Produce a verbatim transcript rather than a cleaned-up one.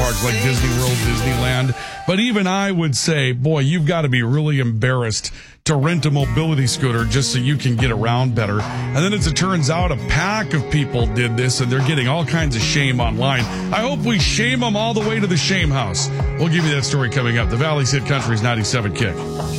parks like Disney World, Disneyland. But even I would say, boy, you've got to be really embarrassed to rent a mobility scooter just so you can get around better. And then as it turns out, a pack of people did this, and they're getting all kinds of shame online. I hope we shame them all the way to the shame house. We'll give you that story coming up. The Valley's Hit Country's ninety-seven Kick.